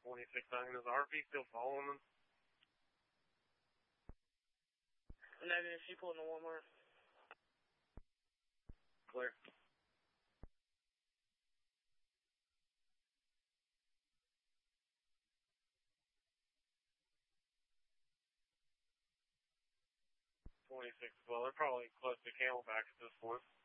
26-9. Is the RV still following them? Negative, she pulling the Walmart. Clear. Well, they're probably close to Camelback at this point.